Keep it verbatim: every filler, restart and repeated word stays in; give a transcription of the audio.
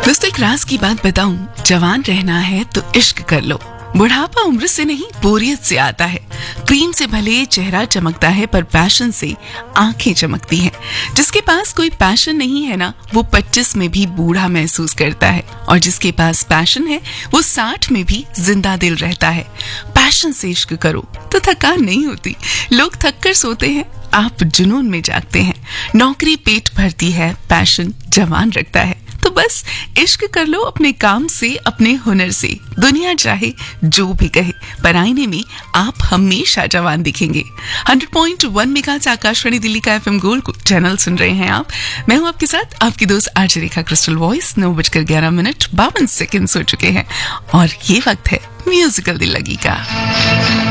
दोस्तों एक राज की बात बताऊं, जवान रहना है तो इश्क कर लो। बुढ़ापा उम्र से नहीं बोरियत से आता है। क्रीम से भले चेहरा चमकता है पर पैशन से आंखें चमकती हैं। जिसके पास कोई पैशन नहीं है ना, वो पच्चीस में भी बूढ़ा महसूस करता है, और जिसके पास पैशन है वो साठ में भी जिंदा दिल रहता है। पैशन से इश्क करो तो थकान नहीं होती। लोग थक कर सोते हैं, आप जुनून में जागते हैं। नौकरी पेट भरती है, पैशन जवान रखता है। तो बस इश्क कर लो अपने काम से, अपने हुनर से। दुनिया चाहे जो भी कहे, पर आईने में आप हमेशा जवान दिखेंगे। Hundred point one megahertz Akashvani Delhi का एफएम गोल्ड चैनल सुन रहे हैं आप। मैं हूं आपके साथ आपकी दोस्त आरजे रेखा क्रिस्टल वॉइस। नौ बजकर ग्यारह मिनट बावन सेकेंड हो चुके हैं और ये वक्त है म्यूजिकल दिल लगी का।